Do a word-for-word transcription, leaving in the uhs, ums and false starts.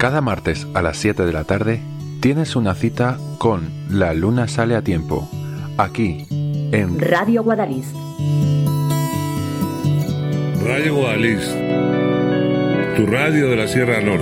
Cada martes a las siete de la tarde tienes una cita con La Luna Sale a Tiempo, aquí en Radio Guadalís. Radio Guadalís, tu radio de la Sierra Norte.